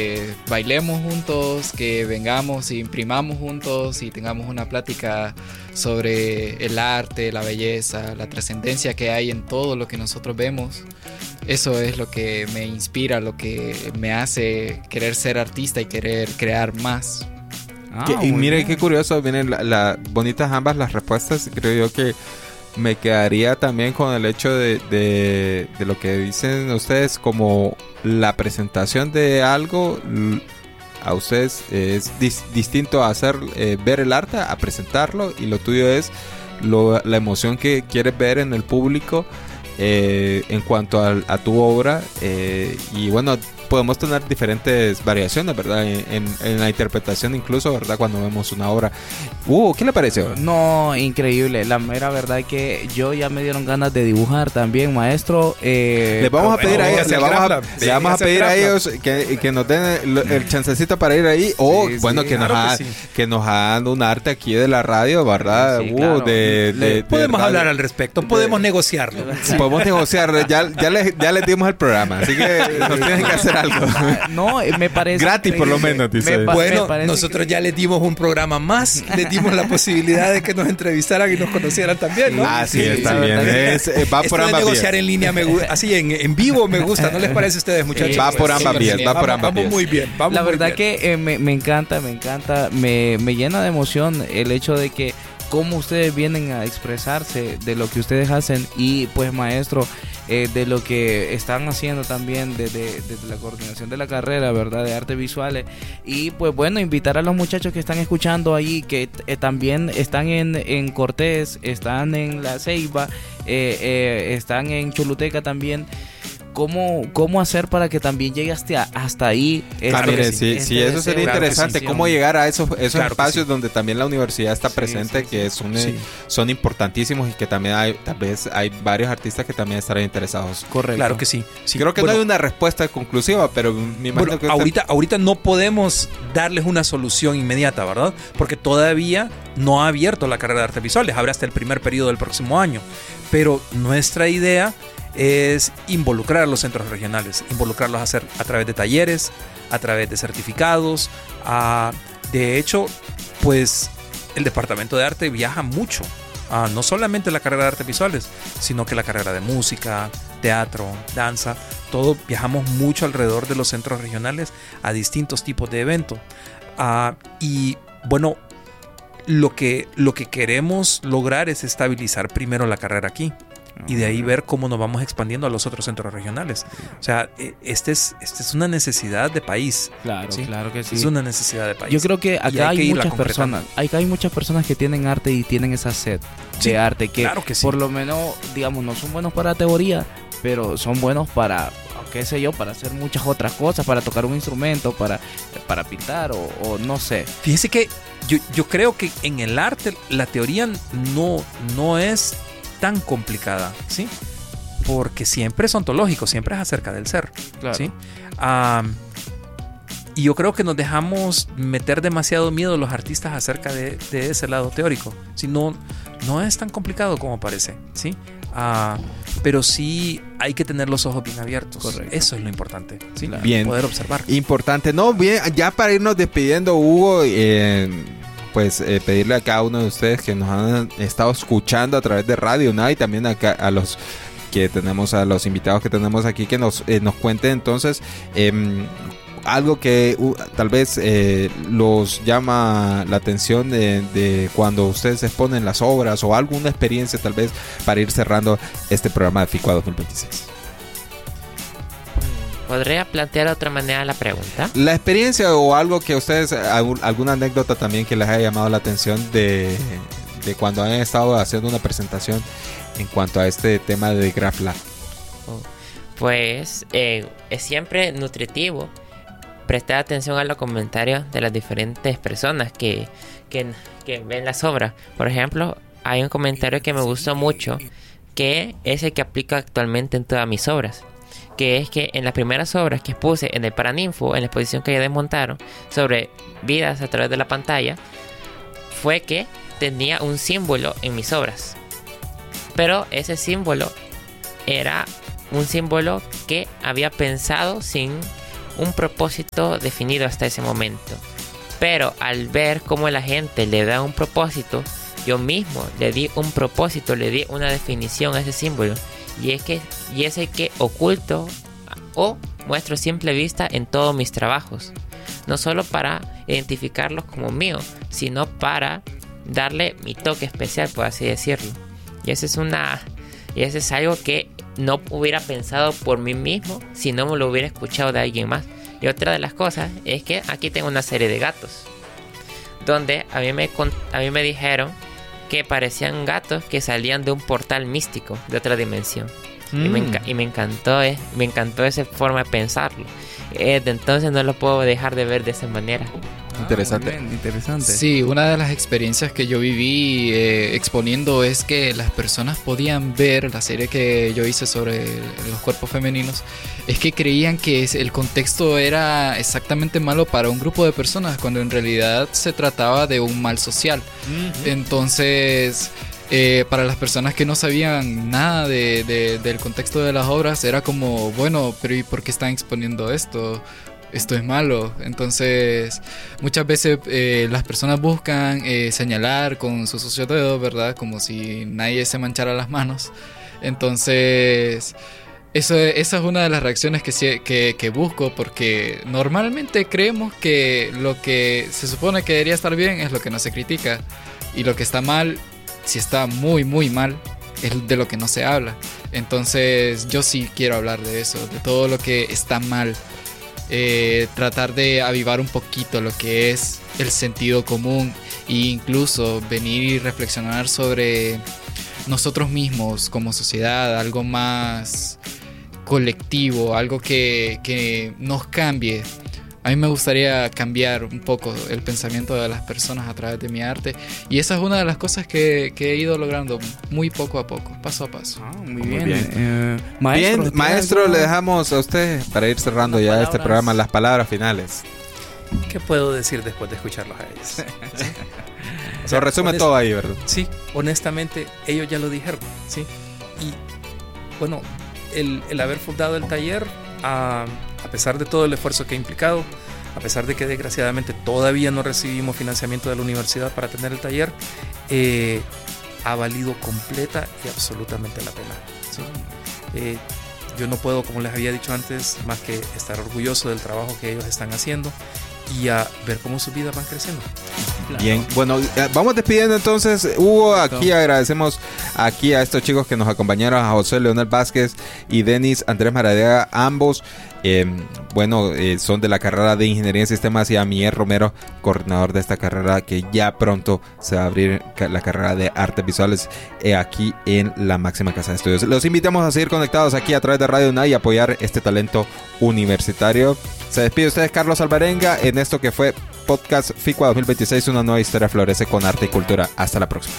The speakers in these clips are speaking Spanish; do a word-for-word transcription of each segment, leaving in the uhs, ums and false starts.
que bailemos juntos, que vengamos y imprimamos juntos y tengamos una plática sobre el arte, la belleza, la trascendencia que hay en todo lo que nosotros vemos. Eso es lo que me inspira, lo que me hace querer ser artista y querer crear más. Ah, que, y mire bien. Qué curioso, vienen la, la, bonitas ambas las respuestas. Creo yo que me quedaría también con el hecho de, de, de lo que dicen ustedes, como la presentación de algo a ustedes es dis, distinto a hacer eh, ver el arte a presentarlo, y lo tuyo es lo, la emoción que quieres ver en el público eh, en cuanto a, a tu obra, eh, y bueno, podemos tener diferentes variaciones, ¿verdad? En, en, en la interpretación incluso, ¿verdad? Cuando vemos una obra. Uh, ¿qué le pareció? No, increíble. La mera verdad es que yo ya me dieron ganas de dibujar también, maestro. Eh, les vamos a pedir bueno, a ellos, le vamos a, sí, le vamos a pedir a ellos que, que nos den el, el chancecito para ir ahí, o sí, bueno, sí, que, claro nos ha, que, sí. que nos hagan un arte aquí de la radio, ¿verdad? Sí, uh, claro. de, de, de, podemos de, hablar al respecto, podemos de, negociarlo. Sí. Podemos negociar, ya, ya, les, ya les dimos el programa, así que nos tienen que hacer algo. No, me parece gratis por lo menos, dice. Me, bueno, me nosotros que... ya les dimos un programa más, les dimos la posibilidad de que nos entrevistaran y nos conocieran también, ¿no? Ah, sí, sí está sí, bien. Es, eh, va por ambas vías. Negociar en línea, me gusta, así en, en vivo me gusta, ¿no les parece a ustedes, muchachos? Va por ambas vías, va por ambas vías. Vamos muy bien, vamos La muy verdad bien. que eh, me, me encanta, me encanta, me, me llena de emoción el hecho de que cómo ustedes vienen a expresarse de lo que ustedes hacen, y pues maestro, eh, de lo que están haciendo también desde, desde la coordinación de la carrera, ¿verdad? De artes visuales. Y pues bueno, invitar a los muchachos que están escuchando ahí, que eh, también están en, en Cortés, están en La Ceiba, eh, eh, están en Choluteca también. ¿Cómo, ¿Cómo hacer para que también llegue hasta, hasta ahí? Claro, mire, sí, este, sí, eso sería claro interesante. Sí, cómo llegar a esos, esos claro espacios sí. donde también la universidad está sí, presente, sí, que son, sí. son importantísimos, y que también hay, tal vez hay varios artistas que también estarán interesados. Correcto. Claro que sí. sí. Creo que bueno, no hay una respuesta conclusiva, pero me imagino bueno, que ahorita, usted... ahorita no podemos darles una solución inmediata, ¿verdad? Porque todavía no ha abierto la carrera de artes visuales. Habrá hasta el primer periodo del próximo año. Pero nuestra idea es involucrar a los centros regionales, involucrarlos a hacer a través de talleres, a través de certificados. A, de hecho, pues el departamento de arte viaja mucho, a, no solamente la carrera de artes visuales, sino que la carrera de música, teatro, danza, todo viajamos mucho alrededor de los centros regionales a distintos tipos de eventos. A, y bueno, lo que, lo que queremos lograr es estabilizar primero la carrera aquí, y de ahí ver cómo nos vamos expandiendo a los otros centros regionales. O sea, este es, este es una necesidad de país. Claro, ¿sí? claro que sí. Es una necesidad de país. Yo creo que acá hay, hay muchas personas, acá hay muchas personas que tienen arte y tienen esa sed sí, de arte, que, claro que sí. por lo menos, digamos, no son buenos para teoría, pero son buenos para, qué sé yo, para hacer muchas otras cosas, para tocar un instrumento, para, para pintar o, o no sé. Fíjese que yo, yo creo que en el arte la teoría no, no es tan complicada, ¿sí? Porque siempre es ontológico, siempre es acerca del ser, claro. ¿sí? Um, y yo creo que nos dejamos meter demasiado miedo los artistas acerca de, de ese lado teórico. ¿Sí? No, no es tan complicado como parece, ¿sí? Uh, pero sí hay que tener los ojos bien abiertos. Correcto. Eso es lo importante, ¿sí? Claro. Bien. Poder observar. Importante. No, bien, ya para irnos despidiendo, Hugo, eh, pues eh, pedirle a cada uno de ustedes que nos han estado escuchando a través de Radio Nada, y también acá a los que tenemos, a los invitados que tenemos aquí, que nos, eh, nos cuenten entonces eh, algo que uh, tal vez eh, los llama la atención de, de cuando ustedes exponen las obras, o alguna experiencia tal vez para ir cerrando este programa de FICUA dos mil veintiséis. ¿Podría plantear de otra manera la pregunta? La experiencia o algo que ustedes, alguna anécdota también que les haya llamado la atención de, de cuando han estado haciendo una presentación en cuanto a este tema de GraphLab. Pues eh, es siempre nutritivo prestar atención a los comentarios de las diferentes personas que, que, que ven las obras. Por ejemplo, hay un comentario que me gustó mucho, que es el que aplico actualmente en todas mis obras, que es que en las primeras obras que puse en el Paraninfo, en la exposición que ya desmontaron, sobre vidas a través de la pantalla, fue que tenía un símbolo en mis obras. Pero ese símbolo era un símbolo que había pensado sin un propósito definido hasta ese momento. Pero al ver cómo la gente le da un propósito, yo mismo le di un propósito, le di una definición a ese símbolo. Y es que y es el que oculto o muestro a simple vista en todos mis trabajos. No solo para identificarlos como míos, sino para darle mi toque especial, por así decirlo. Y eso es una y eso es algo que no hubiera pensado por mí mismo si no me lo hubiera escuchado de alguien más. Y otra de las cosas es que aquí tengo una serie de gatos, donde a mí me, a mí me dijeron que parecían gatos que salían de un portal místico de otra dimensión. Mm. Y, me enca- y me encantó eh, me encantó esa forma de pensarlo. Eh, Desde entonces no lo puedo dejar de ver de esa manera. Interesante. Ah, muy bien, interesante. Sí, una de las experiencias que yo viví eh, exponiendo es que las personas podían ver la serie que yo hice sobre los cuerpos femeninos, es que creían que el contexto era exactamente malo para un grupo de personas, cuando en realidad se trataba de un mal social. Uh-huh. Entonces, eh, para las personas que no sabían nada de, de, del contexto de las obras, era como, bueno, pero ¿y por qué están exponiendo esto? Esto es malo. Entonces muchas veces eh, las personas buscan eh, señalar con sus socios dedos, ¿verdad? Como si nadie se manchara las manos. Entonces eso, esa es una de las reacciones que, que, que busco, porque normalmente creemos que lo que se supone que debería estar bien es lo que no se critica, y lo que está mal, si está muy muy mal, es de lo que no se habla. Entonces yo sí quiero hablar de eso, de todo lo que está mal. Eh, tratar de avivar un poquito lo que es el sentido común, e incluso venir y reflexionar sobre nosotros mismos como sociedad, algo más colectivo, algo que, que nos cambie. A mí me gustaría cambiar un poco el pensamiento de las personas a través de mi arte, y esa es una de las cosas que, que he ido logrando muy poco a poco, paso a paso. Ah, muy, muy bien. bien. Eh, maestro, bien, maestro, le dejamos a usted, para ir cerrando ya palabras. este programa, las palabras finales. ¿Qué puedo decir después de escucharlos a ellos? ¿Sí? O sea, Lo resume honest- todo ahí, ¿verdad? Sí, honestamente, ellos ya lo dijeron, ¿sí? Y, bueno, el, el haber fundado el taller, a, a pesar de todo el esfuerzo que ha implicado, a pesar de que desgraciadamente todavía no recibimos financiamiento de la universidad para tener el taller, eh, ha valido completa y absolutamente la pena, ¿sí? Eh, yo no puedo, como les había dicho antes, más que estar orgulloso del trabajo que ellos están haciendo y a ver cómo sus vidas van creciendo. Bien, bueno, vamos despidiendo entonces. Hugo, aquí agradecemos aquí a estos chicos que nos acompañaron, a José Leonel Vázquez y Denis Andrés Maradiaga, ambos eh, bueno, eh, son de la carrera de Ingeniería en Sistemas, y a Miguel Romero, coordinador de esta carrera, que ya pronto se va a abrir la carrera de Artes Visuales eh, aquí en la máxima casa de estudios. Los invitamos a seguir conectados aquí a través de Radio UNAI y apoyar este talento universitario. Se despide ustedes Carlos Alvarenga en esto que fue Podcast FICUA dos mil veintiséis, una nueva historia florece con arte y cultura. Hasta la próxima.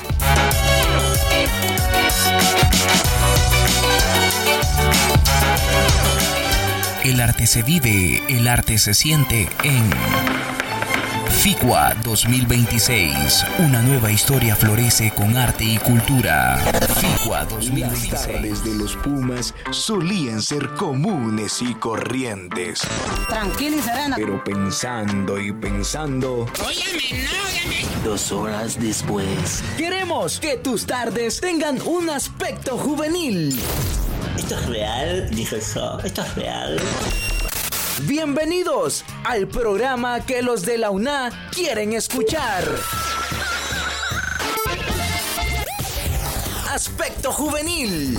El arte se vive, el arte se siente en FICUA dos mil veintiséis. Una nueva historia florece con arte y cultura. FICUA dos mil veintiséis. Las tardes de los Pumas solían ser comunes y corrientes. Tranquilizarán. Pero pensando y pensando... Óyame, no, Dos horas después... Queremos que tus tardes tengan un aspecto juvenil. ¿Esto es real? Dijo eso. ¿Esto es real? Bienvenidos al programa que los de la UNA quieren escuchar. Aspecto juvenil.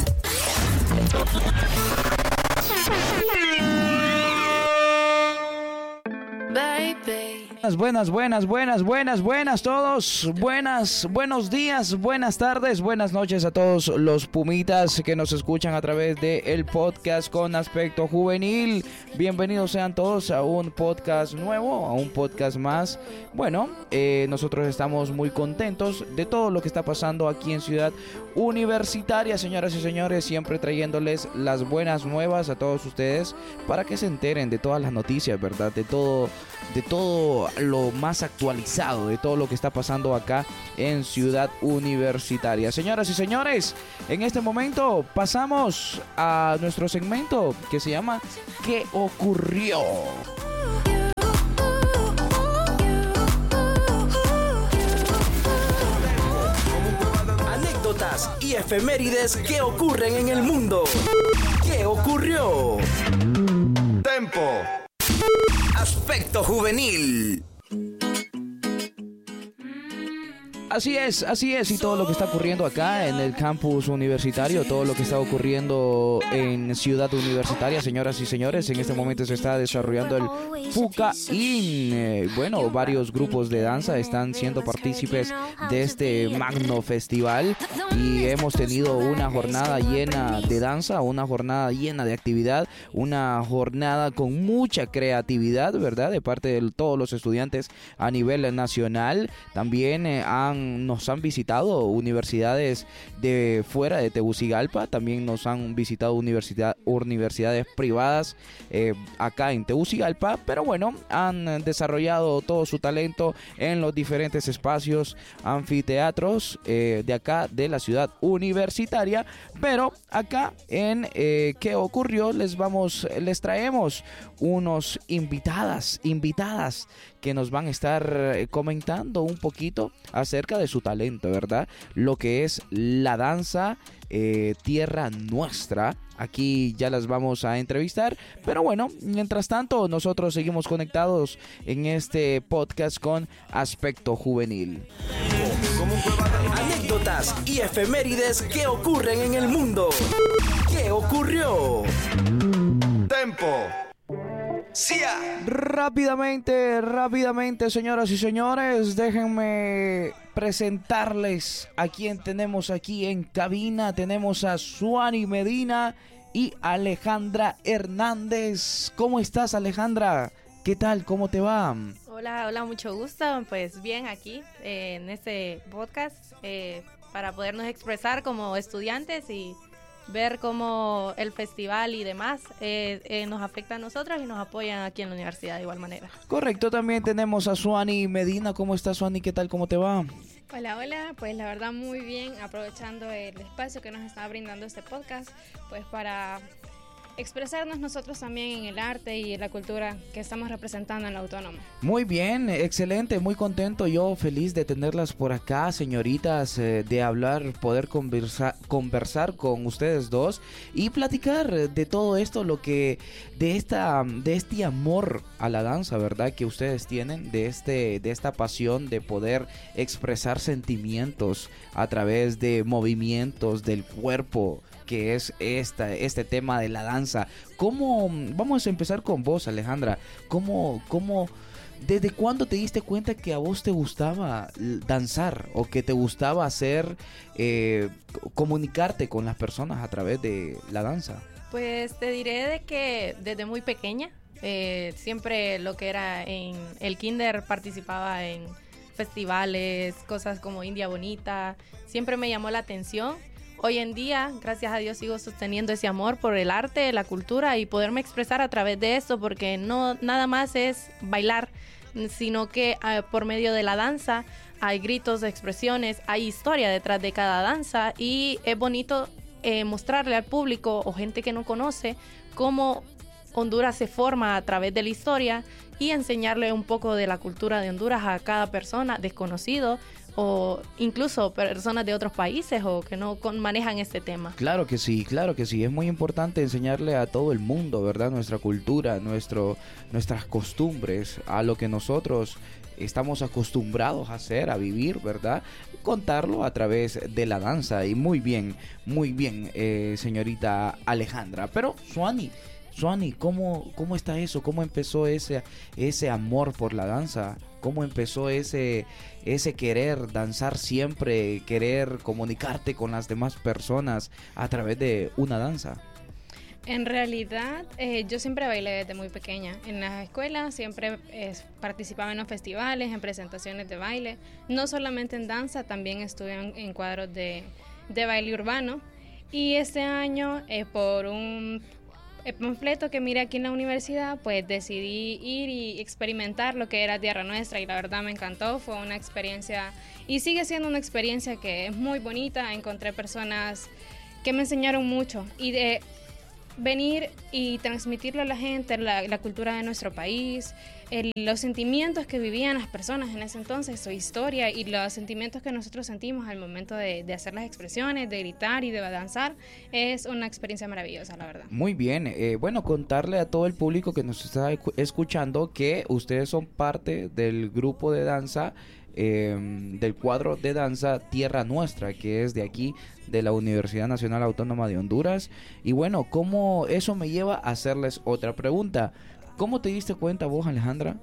Buenas, buenas, buenas, buenas, buenas todos. Buenas, buenos días, buenas tardes, buenas noches a todos los pumitas que nos escuchan a través de el podcast con Aspecto Juvenil. Bienvenidos sean todos a un podcast nuevo, a un podcast más. Bueno, eh, nosotros estamos muy contentos de todo lo que está pasando aquí en Ciudad Universitaria, señoras y señores, siempre trayéndoles las buenas nuevas a todos ustedes para que se enteren de todas las noticias, ¿verdad? De todo, de todo lo más actualizado, de todo lo que está pasando acá en Ciudad Universitaria. Señoras y señores, en este momento pasamos a nuestro segmento que se llama ¿Qué ocurrió? y efemérides que ocurren en el mundo. ¿Qué ocurrió? Tempo. Aspecto juvenil. Así es, así es, y todo lo que está ocurriendo acá en el campus universitario, todo lo que está ocurriendo en Ciudad Universitaria, señoras y señores, en este momento se está desarrollando el FUCA-IN. Eh, bueno, varios grupos de danza están siendo partícipes de este magno festival y hemos tenido una jornada llena de danza, una jornada llena de actividad, una jornada con mucha creatividad, ¿verdad? De parte de todos los estudiantes a nivel nacional. También eh, han nos han visitado universidades de fuera de Tegucigalpa, también nos han visitado universidad, universidades privadas eh, acá en Tegucigalpa, pero bueno, han desarrollado todo su talento en los diferentes espacios, anfiteatros eh, de acá de la ciudad universitaria. Pero acá en eh, ¿Qué ocurrió? Les vamos, les traemos unos invitadas, invitadas que nos van a estar comentando un poquito acerca de su talento, ¿verdad? Lo que es la danza eh, tierra nuestra. Aquí ya las vamos a entrevistar, pero bueno, mientras tanto nosotros seguimos conectados en este podcast con Aspecto Juvenil. Anécdotas y efemérides que ocurren en el mundo. ¿Qué ocurrió? Tempo. Rápidamente, rápidamente, señoras y señores, déjenme presentarles a quien tenemos aquí en cabina. Tenemos a Suani Medina y Alejandra Hernández. ¿Cómo estás, Alejandra? ¿Qué tal? ¿Cómo te va? Hola, hola, mucho gusto. Pues bien, aquí eh, en este podcast eh, para podernos expresar como estudiantes y ver cómo el festival y demás eh, eh, nos afecta a nosotros y nos apoyan aquí en la universidad de igual manera. Correcto, también tenemos a Suani Medina. ¿Cómo estás, Suani? ¿Qué tal? ¿Cómo te va? Hola, hola, pues la verdad muy bien, aprovechando el espacio que nos está brindando este podcast, pues para expresarnos nosotros también en el arte y en la cultura que estamos representando en la Autónoma. Muy bien, excelente, muy contento, yo feliz de tenerlas por acá, señoritas, eh, de hablar, poder conversa, conversar con ustedes dos y platicar de todo esto, lo que, de esta, de este amor a la danza, ¿verdad? Que ustedes tienen, de este, de esta pasión de poder expresar sentimientos a través de movimientos del cuerpo, que es esta, este tema de la danza. ¿Cómo, vamos a empezar con vos, Alejandra, cómo, cómo, desde cuándo te diste cuenta que a vos te gustaba danzar o que te gustaba hacer, eh, comunicarte con las personas a través de la danza? Pues te diré de que desde muy pequeña, eh, siempre lo que era en el kinder participaba en festivales, cosas como India Bonita, siempre me llamó la atención. Hoy en día, gracias a Dios, sigo sosteniendo ese amor por el arte, la cultura y poderme expresar a través de esto, porque no nada más es bailar, sino que eh, por medio de la danza hay gritos, expresiones, hay historia detrás de cada danza y es bonito eh, mostrarle al público o gente que no conoce cómo Honduras se forma a través de la historia y enseñarle un poco de la cultura de Honduras a cada persona desconocido o incluso personas de otros países o que no con, manejan este tema. Claro que sí, claro que sí, es muy importante enseñarle a todo el mundo, ¿verdad? Nuestra cultura, nuestro, nuestras costumbres, a lo que nosotros estamos acostumbrados a hacer, a vivir, ¿verdad? Contarlo a través de la danza y muy bien, muy bien, eh, señorita Alejandra. Pero, Suani, Suani, ¿cómo, ¿cómo está eso? ¿Cómo empezó ese, ese amor por la danza? ¿Cómo empezó ese, ese querer danzar siempre, querer comunicarte con las demás personas a través de una danza? En realidad, eh, yo siempre bailé desde muy pequeña. En las escuelas siempre eh, participaba en los festivales, en presentaciones de baile. No solamente en danza, también estuve en, en cuadros de, de baile urbano. Y este año, eh, por un el panfleto que miré aquí en la universidad, pues decidí ir y experimentar lo que era Tierra Nuestra y la verdad me encantó, fue una experiencia y sigue siendo una experiencia que es muy bonita. Encontré personas que me enseñaron mucho y de venir y transmitirle a la gente la, la cultura de nuestro país, el, los sentimientos que vivían las personas en ese entonces, su historia y los sentimientos que nosotros sentimos al momento de, de hacer las expresiones, de gritar y de danzar, es una experiencia maravillosa, la verdad. Muy bien, eh, bueno, contarle a todo el público que nos está escuchando que ustedes son parte del grupo de danza, eh, del cuadro de danza Tierra Nuestra, que es de aquí, de la Universidad Nacional Autónoma de Honduras. Y bueno, ¿cómo eso me lleva a hacerles otra pregunta? ¿Cómo te diste cuenta vos, Alejandra,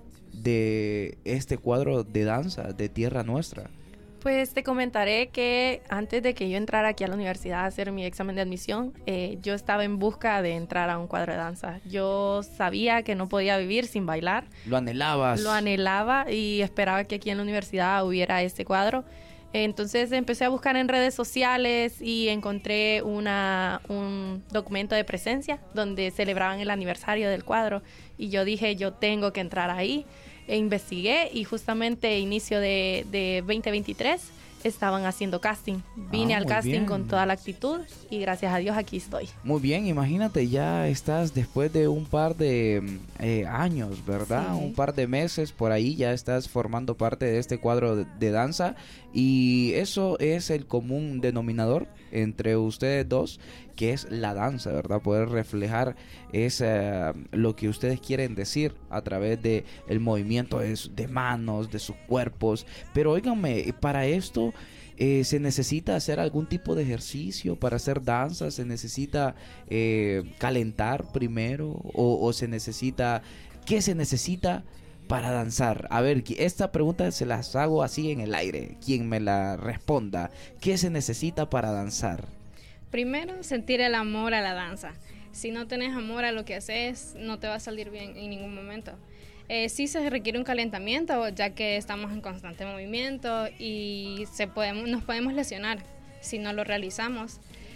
de este cuadro de danza de Tierra Nuestra? Pues te comentaré que antes de que yo entrara aquí a la universidad a hacer mi examen de admisión, eh, yo estaba en busca de entrar a un cuadro de danza. Yo sabía que no podía vivir sin bailar. ¿Lo anhelabas? Lo anhelaba y esperaba que aquí en la universidad hubiera este cuadro. Entonces empecé a buscar en redes sociales y encontré una, un documento de presencia donde celebraban el aniversario del cuadro y yo dije, yo tengo que entrar ahí. E investigué y justamente inicio de, de veinte veintitrés estaban haciendo casting. Vine Ah, al muy casting bien. con toda la actitud y gracias a Dios aquí estoy. Muy bien, imagínate, ya estás después de un par de eh, años, ¿verdad? Sí. Un par de meses por ahí ya estás formando parte de este cuadro de, de danza y eso es el común denominador entre ustedes dos, que es la danza, ¿verdad? Poder reflejar esa, lo que ustedes quieren decir a través de el movimiento de, su- de manos, de sus cuerpos. Pero óiganme, para esto eh, se necesita hacer algún tipo de ejercicio para hacer danza, se necesita eh, calentar primero o, o se necesita, ¿qué se necesita para danzar? A ver, qui- esta pregunta se las hago así en el aire, quien me la responda. ¿Qué se necesita para danzar? Primero, sentir el amor a la danza. Si no tenés amor a lo que haces, no te va a salir bien en ningún momento. Eh, sí se requiere un calentamiento, ya que estamos en constante movimiento y se podemos, nos podemos lesionar si no lo realizamos.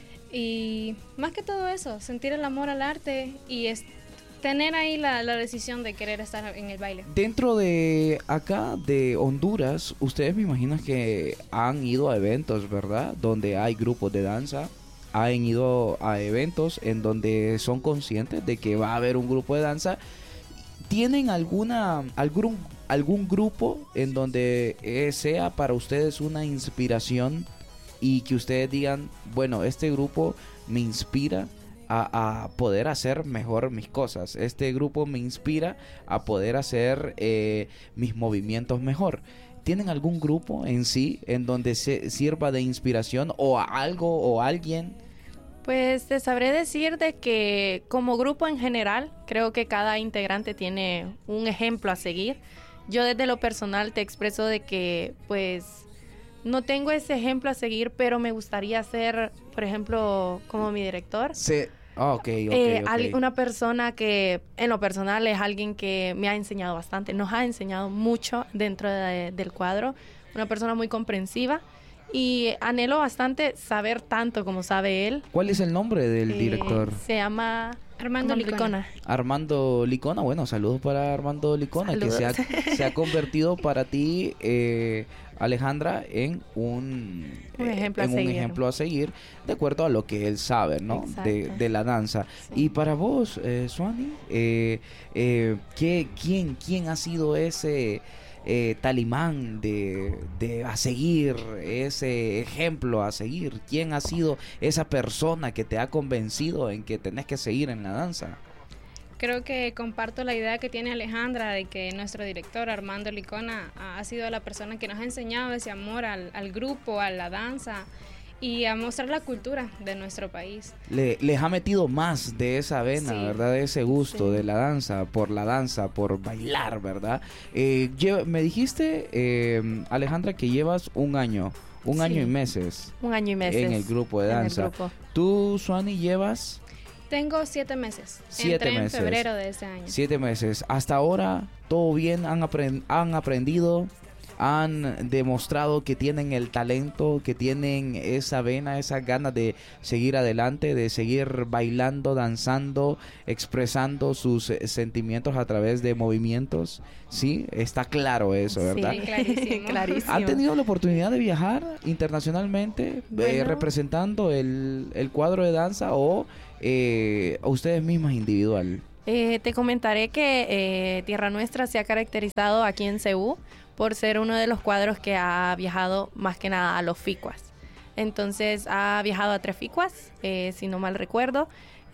Y más que todo eso, sentir el amor al arte y es, tener ahí la, la decisión de querer estar en el baile. Dentro de acá, de Honduras, ustedes me imagino que han ido a eventos, ¿verdad? Donde hay grupos de danza. Han ido a eventos en donde son conscientes de que va a haber un grupo de danza. ¿Tienen alguna algún, algún grupo en donde eh, sea para ustedes una inspiración y que ustedes digan, bueno, este grupo me inspira a, a poder hacer mejor mis cosas? Este grupo me inspira a poder hacer eh, mis movimientos mejor. ¿Tienen algún grupo en sí en donde se sirva de inspiración o a algo o a alguien? Pues te sabré decir de que como grupo en general, creo que cada integrante tiene un ejemplo a seguir. Yo desde lo personal te expreso de que pues no tengo ese ejemplo a seguir, pero me gustaría ser, por ejemplo, como mi director. Sí. Ah, ok, ok, Eh, ok. al- una persona que en lo personal es alguien que me ha enseñado bastante, nos ha enseñado mucho dentro de- del cuadro, una persona muy comprensiva y anhelo bastante saber tanto como sabe él. ¿Cuál es el nombre del Eh, director? Se llama Armando Armando Licona. Armando Licona. Bueno, saludos para Armando Licona, Saludos. que se ha, se ha convertido para ti, eh, Alejandra, en un, Un eh, ejemplo a en un seguir. ejemplo a seguir, de acuerdo a lo que él sabe, ¿no? De, Exacto. de la danza. Y para vos, eh, Suani, eh, eh, ¿qué, quién, ¿quién ha sido ese eh, talimán de, de a seguir, ese ejemplo a seguir? ¿Quién ha sido esa persona que te ha convencido en que tenés que seguir en la danza? Creo que comparto la idea que tiene Alejandra de que nuestro director Armando Licona ha ha sido la persona que nos ha enseñado ese amor al, al grupo, a la danza y a mostrar la cultura de nuestro país. Le, les ha metido más de esa vena, Sí. ¿verdad? De ese gusto de la danza, por la danza, por bailar, ¿verdad? Eh, lleva- me dijiste, eh, Alejandra, que llevas un año, un Sí. año y meses un año y meses en el grupo de en el danza. grupo. Tú, Suani, llevas Tengo siete meses. Siete Entré meses. en febrero de este año. siete meses. Hasta ahora, todo bien, han, apren- han aprendido, han demostrado que tienen el talento, que tienen esa vena, esas ganas de seguir adelante, de seguir bailando, danzando, expresando sus eh, sentimientos a través de movimientos. Sí, está claro eso, ¿verdad? Sí, Clarísimo. clarísimo. ¿Han tenido la oportunidad de viajar internacionalmente eh, Bueno. representando el, el cuadro de danza o eh, ustedes mismas individual? Eh, te comentaré que eh, Tierra Nuestra se ha caracterizado aquí en C U por ser uno de los cuadros que ha viajado más que nada a los FICUAS. Entonces ha viajado a tres FICUAS, eh, si no mal recuerdo,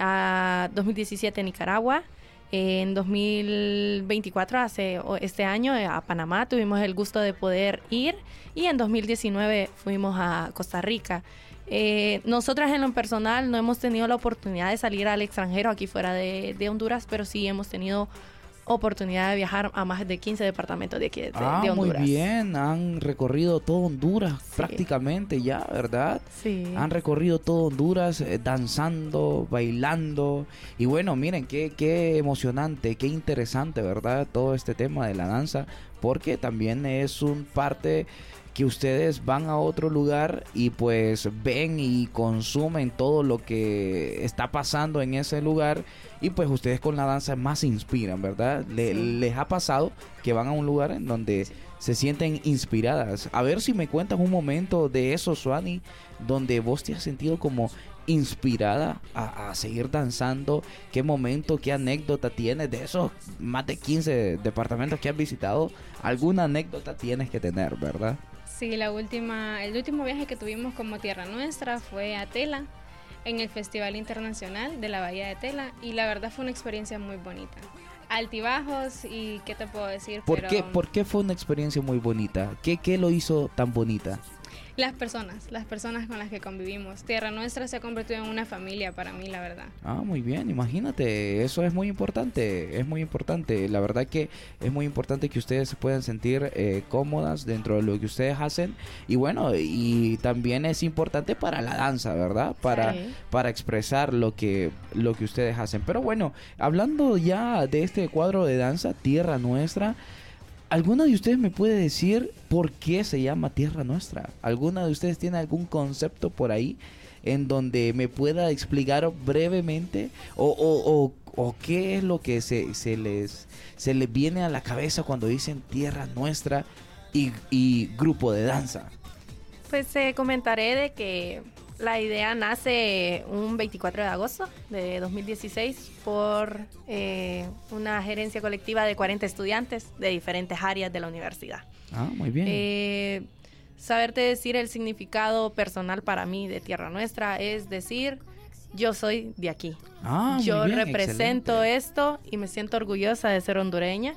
a dos mil diecisiete Nicaragua, eh, en dos mil veinticuatro, hace este año, eh, a Panamá, tuvimos el gusto de poder ir, y en dos mil diecinueve fuimos a Costa Rica. Eh, nosotras en lo personal no hemos tenido la oportunidad de salir al extranjero aquí fuera de, de Honduras, pero sí hemos tenido oportunidad de viajar a más de quince departamentos de aquí de, ah, de Honduras. Muy bien, han recorrido todo Honduras sí. prácticamente ya, ¿verdad? Sí. Han recorrido todo Honduras eh, danzando, bailando. Y bueno, miren, qué, qué emocionante, qué interesante, ¿verdad? Todo este tema de la danza, porque también es un parte que ustedes van a otro lugar y pues ven y consumen todo lo que está pasando en ese lugar, y pues ustedes con la danza más se inspiran, ¿verdad? Le, sí. ¿Les ha pasado que van a un lugar en donde sí. se sienten inspiradas? A ver si me cuentas un momento de eso, Suani, donde vos te has sentido como inspirada a, a seguir danzando. ¿Qué momento, qué anécdota tienes de esos más de quince departamentos que has visitado? Alguna anécdota tienes que tener, ¿verdad? Sí, la última, el último viaje que tuvimos como Tierra Nuestra fue a Tela, en el Festival Internacional de la Bahía de Tela, y la verdad fue una experiencia muy bonita. Altibajos y qué te puedo decir. ¿Por, pero... qué, ¿Por qué fue una experiencia muy bonita? ¿Qué, qué lo hizo tan bonita? Las personas, las personas con las que convivimos. Tierra Nuestra se ha convertido en una familia para mí, la verdad. Ah, muy bien, imagínate, eso es muy importante, es muy importante. La verdad que es muy importante que ustedes se puedan sentir eh, cómodas dentro de lo que ustedes hacen. Y bueno, y también es importante para la danza, ¿verdad? Para, sí. para expresar lo que, lo que ustedes hacen. Pero bueno, hablando ya de este cuadro de danza, Tierra Nuestra, ¿alguna de ustedes me puede decir por qué se llama Tierra Nuestra? ¿Alguna de ustedes tiene algún concepto por ahí en donde me pueda explicar brevemente? ¿O, o, o, o qué es lo que se, se, les, se les viene a la cabeza cuando dicen Tierra Nuestra y, y grupo de danza? Pues eh, comentaré de que la idea nace un veinticuatro de agosto de dos mil dieciséis por eh, una gerencia colectiva de cuarenta estudiantes de diferentes áreas de la universidad. Ah, muy bien. Eh, saberte decir el significado personal para mí de Tierra Nuestra es decir, yo soy de aquí. Ah, muy yo bien, represento excelente. esto y me siento orgullosa de ser hondureña.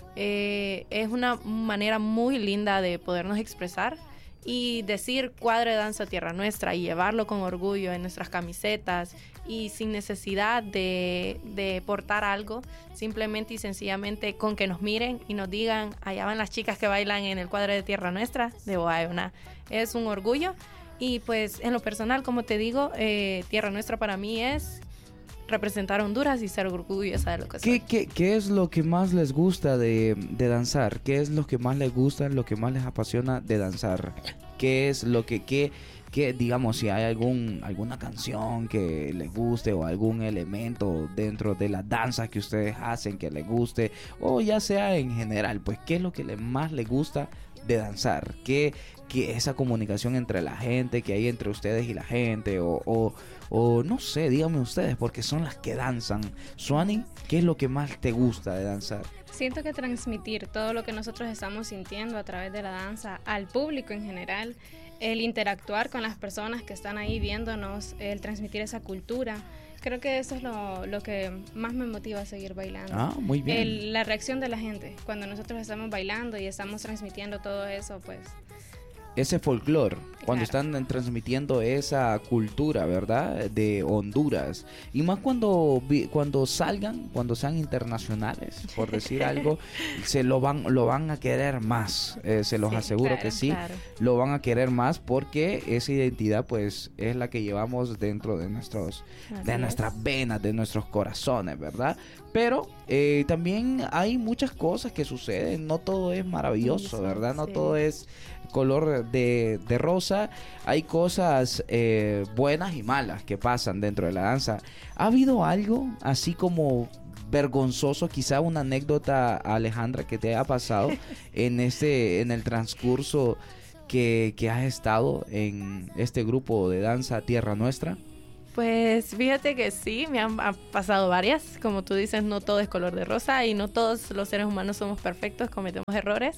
Eh, es una manera muy linda de podernos expresar y decir cuadro de danza Tierra Nuestra y llevarlo con orgullo en nuestras camisetas y sin necesidad de, de portar algo, simplemente y sencillamente con que nos miren y nos digan, allá van las chicas que bailan en el cuadro de Tierra Nuestra de Boayona. Es un orgullo y pues en lo personal, como te digo, eh, Tierra Nuestra para mí es representar a Honduras y ser orgullosa de lo que soy. ¿Qué, qué, qué es lo que más les gusta de, de danzar? ¿Qué es lo que más les gusta, lo que más les apasiona de danzar? ¿Qué es lo que, qué, qué, digamos, si hay algún alguna canción que les guste o algún elemento dentro de la danza que ustedes hacen que les guste, o ya sea en general, pues qué es lo que le, más les gusta de danzar? ¿Qué, qué esa comunicación entre la gente que hay entre ustedes y la gente? O, o, o no sé, díganme ustedes, porque son las que danzan. Suani, ¿qué es lo que más te gusta de danzar? Siento que transmitir todo lo que nosotros estamos sintiendo a través de la danza al público en general, el interactuar con las personas que están ahí viéndonos, el transmitir esa cultura, creo que eso es lo, lo que más me motiva a seguir bailando. Ah, muy bien. El, la reacción de la gente cuando nosotros estamos bailando y estamos transmitiendo todo eso, pues... Ese folclore, cuando Claro. están transmitiendo esa cultura, ¿verdad? De Honduras. Y más cuando vi- cuando salgan, cuando sean internacionales, por decir algo, se lo van lo van a querer más. Eh, se los Sí, aseguro claro, que sí, claro. lo van a querer más porque esa identidad pues es la que llevamos dentro de nuestros Así de es. nuestras venas, de nuestros corazones, ¿verdad? Pero eh, también hay muchas cosas que suceden, no todo es maravilloso, Sí, ¿verdad? No sí. todo es color de, de rosa, hay cosas eh, buenas y malas que pasan dentro de la danza. ¿Ha habido algo así como vergonzoso, quizá una anécdota, Alejandra, que te haya pasado en este, en el transcurso que, que has estado en este grupo de danza Tierra Nuestra? Pues fíjate que sí, me han, han pasado varias. Como tú dices, no todo es color de rosa y no todos los seres humanos somos perfectos, cometemos errores.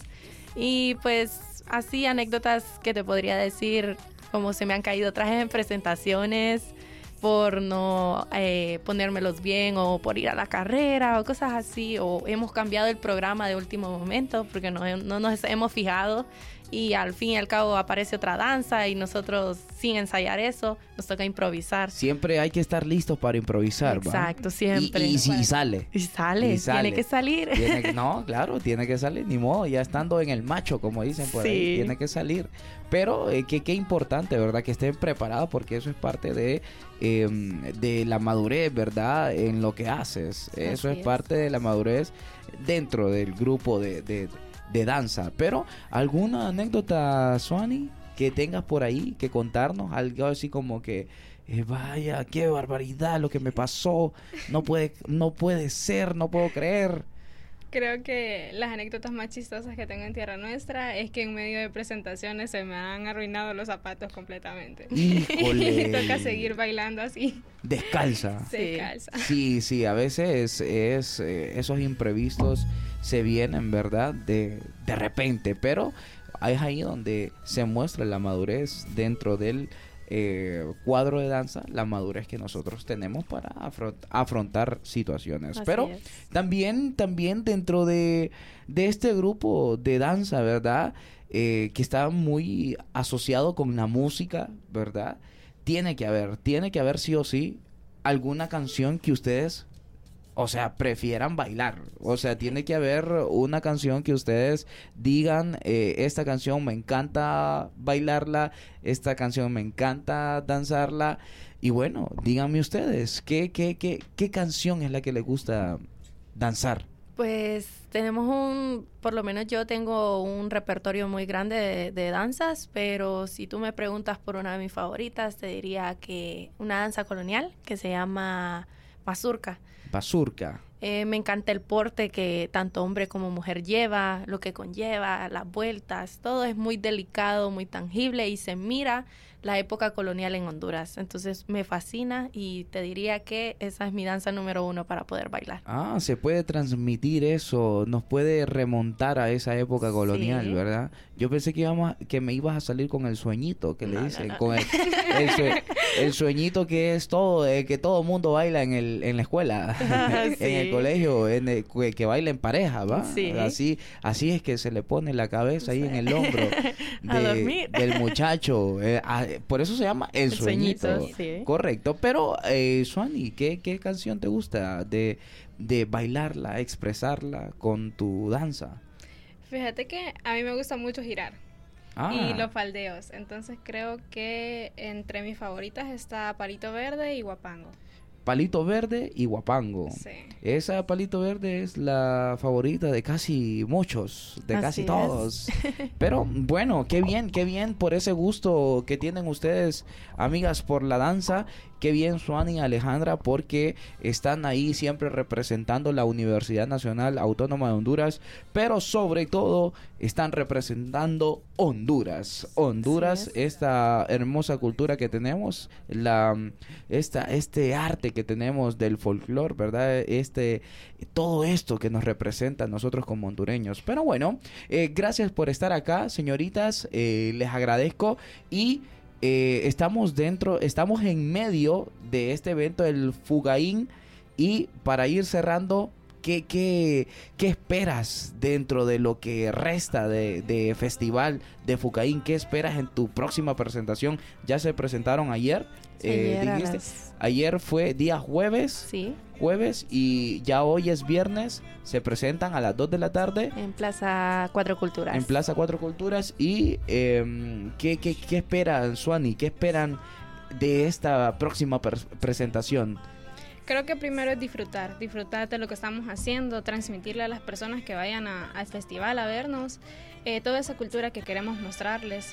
Y pues así anécdotas que te podría decir, como se me han caído trajes en presentaciones por no eh, ponérmelos bien o por ir a la carrera o cosas así, o hemos cambiado el programa de último momento porque no, no nos hemos fijado y al fin y al cabo aparece otra danza y nosotros sin ensayar eso nos toca improvisar. Siempre hay que estar listos para improvisar. Exacto, ¿va? siempre. Y, y, y sale. Y sale, y sale. Tiene que salir. Tiene que, no, claro, tiene que salir, ni modo, ya estando en el macho, como dicen por sí. ahí, tiene que salir. Pero eh, que qué importante, ¿verdad? Que estén preparados porque eso es parte de, eh, de la madurez, ¿verdad? En lo que haces. Eso es, es parte de la madurez dentro del grupo de, de, de danza. Pero, ¿alguna anécdota, Suani, que tengas por ahí que contarnos? Algo así como que, eh, vaya, qué barbaridad lo que me pasó. No puede, no puede ser, no puedo creer. Creo que las anécdotas más chistosas que tengo en Tierra Nuestra es que en medio de presentaciones se me han arruinado los zapatos completamente. ¡Híjole! Y toca seguir bailando así. Descalza. Sí. Descalza. Sí, sí, a veces es, eh, esos imprevistos se vienen, ¿verdad? De, de repente, pero es ahí donde se muestra la madurez dentro del eh, cuadro de danza, la madurez que nosotros tenemos para afront- afrontar situaciones. Así pero es. también, también dentro de, de este grupo de danza, ¿verdad? Eh, que está muy asociado con la música, ¿verdad? Tiene que haber, tiene que haber sí o sí alguna canción que ustedes, o sea, prefieran bailar. O sea, tiene que haber una canción que ustedes digan, eh, esta canción me encanta bailarla, esta canción me encanta danzarla. Y bueno, díganme ustedes, ¿qué, qué, qué, qué canción es la que les gusta danzar? Pues tenemos un, por lo menos yo tengo un repertorio muy grande de, de danzas, pero si tú me preguntas por una de mis favoritas, te diría que una danza colonial que se llama mazurca. Mazurca. Eh, me encanta el porte que tanto hombre como mujer lleva, lo que conlleva, las vueltas, todo es muy delicado, muy tangible y se mira la época colonial en Honduras. Entonces me fascina y te diría que esa es mi danza número uno para poder bailar. Ah, se puede transmitir eso, nos puede remontar a esa época colonial, Sí. ¿verdad? Yo pensé que íbamos a- que me ibas a salir con el sueñito que le No, no, dicen, no. con el, el, sue- el sueñito que es todo, eh, que todo mundo baila en el en la escuela, Sí. en el colegio, en el- que, que baila en pareja, ¿va? Sí. Así, así es que se le pone la cabeza ahí en el hombro A de- dormir. del muchacho. eh, ah, por eso se llama el, El sueñito. sueñito, sí. Correcto, pero eh, Suani, ¿qué, ¿qué canción te gusta de, de bailarla, expresarla con tu danza? Fíjate que a mí me gusta mucho girar. Ah. Y los faldeos. Entonces creo que entre mis favoritas está Palito Verde y Guapango. Palito Verde y Guapango. Sí. Esa Palito Verde es la favorita de casi muchos, de Así casi es. todos. Pero bueno, qué bien, qué bien por ese gusto que tienen ustedes, amigas, por la danza. Qué bien, Suani y Alejandra, porque están ahí siempre representando la Universidad Nacional Autónoma de Honduras, pero sobre todo están representando Honduras. Honduras, Así es. esta hermosa cultura que tenemos, la esta este arte que tenemos del folclore, ¿verdad? Este todo esto que nos representa a nosotros como hondureños. Pero bueno, eh, gracias por estar acá, señoritas, eh, les agradezco y eh, estamos dentro, estamos en medio de este evento del Fugaín y para ir cerrando, ¿qué, qué, qué esperas dentro de lo que resta de, de festival de Fugaín? ¿Qué esperas en tu próxima presentación? Ya se presentaron ayer, eh, Ayer a dijiste. las- Ayer fue día jueves, Sí, jueves y ya hoy es viernes, se presentan a las dos de la tarde en Plaza Cuatro Culturas. en Plaza Cuatro Culturas. Y eh, ¿qué, qué, qué esperan, Suani? ¿Qué esperan de esta próxima per- presentación? Creo que primero es disfrutar, disfrutar de lo que estamos haciendo, transmitirle a las personas que vayan a- al festival a vernos, eh, toda esa cultura que queremos mostrarles.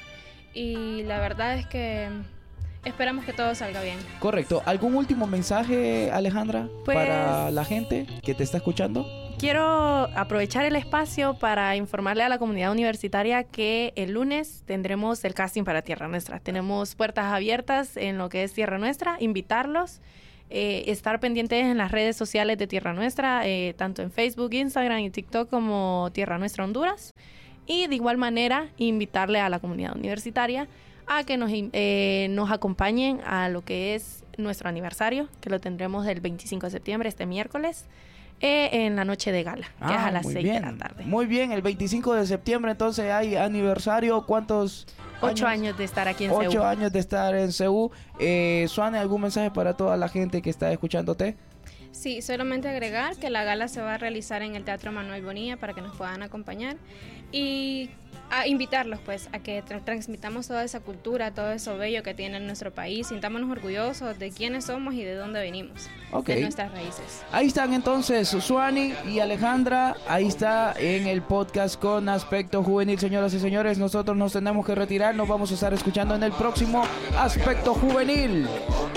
Y la verdad es que esperamos que todo salga bien. Correcto. ¿Algún último mensaje, Alejandra, Pues- para la gente que te está escuchando? quiero aprovechar el espacio para informarle a la comunidad universitaria que el lunes tendremos el casting para Tierra Nuestra. Tenemos puertas abiertas en lo que es Tierra Nuestra, invitarlos, eh, estar pendientes en las redes sociales de Tierra Nuestra, eh, tanto en Facebook, Instagram y TikTok como Tierra Nuestra Honduras. Y de igual manera, invitarle a la comunidad universitaria a que nos, eh, nos acompañen a lo que es nuestro aniversario, que lo tendremos el veinticinco de septiembre, este miércoles, eh, en la noche de gala, que ah, es a las seis de la tarde. Muy bien, el veinticinco de septiembre entonces hay aniversario. ¿Cuántos? Ocho años, años de estar aquí en C U. Ocho años de estar en C U. Eh, Suane, ¿algún mensaje para toda la gente que está escuchándote? Sí, solamente agregar que la gala se va a realizar en el Teatro Manuel Bonilla para que nos puedan acompañar y a invitarlos pues a que tra- transmitamos toda esa cultura, todo eso bello que tiene nuestro país, sintámonos orgullosos de quiénes somos y de dónde venimos, okay. de nuestras raíces. Ahí están entonces Suani y Alejandra, ahí está en el podcast con Aspecto Juvenil. Señoras y señores, nosotros nos tenemos que retirar, nos vamos a estar escuchando en el próximo Aspecto Juvenil.